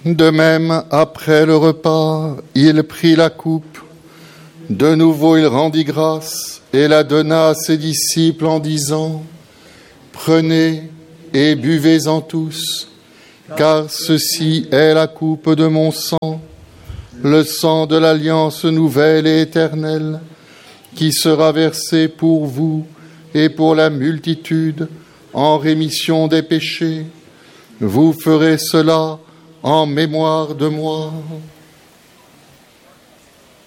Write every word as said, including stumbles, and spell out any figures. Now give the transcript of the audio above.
De même, après le repas, il prit la coupe. De nouveau, il rendit grâce et la donna à ses disciples en disant : « Prenez et buvez-en tous, car ceci est la coupe de mon sang, le sang de l'alliance nouvelle et éternelle, qui sera versé pour vous et pour la multitude en rémission des péchés. Vous ferez cela en mémoire de moi. »